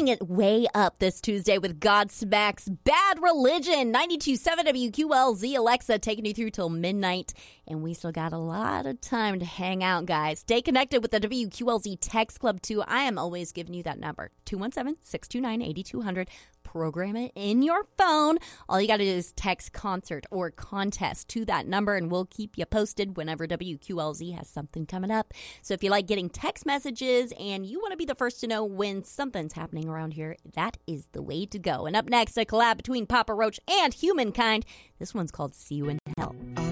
it way up this Tuesday with Godsmack's Bad Religion. 92.7 WQLZ. Alexa taking you through till midnight. And we still got a lot of time to hang out, guys. Stay connected with the WQLZ Text Club, too. I am always giving you that number, 217-629-8200. Program it in your phone. All you got to do is text concert or contest to that number, and we'll keep you posted whenever WQLZ has something coming up. So if you like getting text messages and you want to be the first to know when something's happening around here, that is the way to go. And up next, a collab between Papa Roach and Humankind. This one's called See You in Hell.